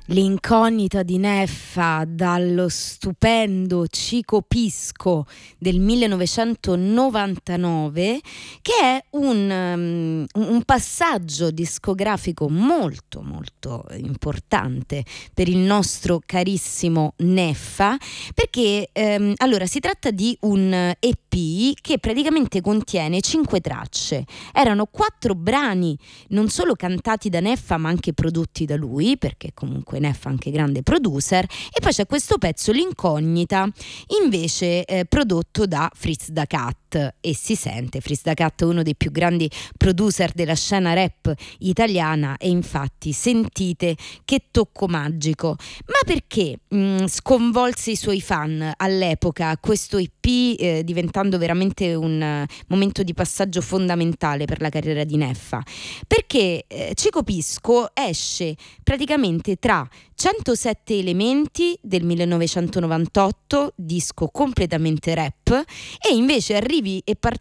L'incognita di Neffa dallo stupendo Chico Pisco del 1999, che è un passaggio discografico molto molto importante per il nostro carissimo Neffa, perché allora si tratta di un EP che praticamente contiene 5 tracce. Erano 4 brani non solo cantati da Neffa ma anche prodotti da lui, perché comunque Neffa anche grande producer, e poi c'è questo pezzo, L'incognita, invece prodotto da Fritz da Cat, e si sente. Fritz da Cat è uno dei più grandi producer della scena rap italiana, e infatti sentite che tocco magico. Ma perché sconvolse i suoi fan all'epoca questo EP, diventando veramente un momento di passaggio fondamentale per la carriera di Neffa? Perché Chico Pisco esce praticamente tra 107 elementi del 1998, disco completamente rap, e invece Arrivi e